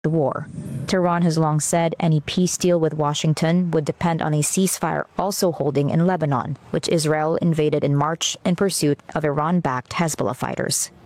the war. Tehran has long said any peace deal with Washington would depend on a ceasefire also holding in Lebanon, which Israel invaded in March in pursuit of Iran-backed Hezbollah fighters.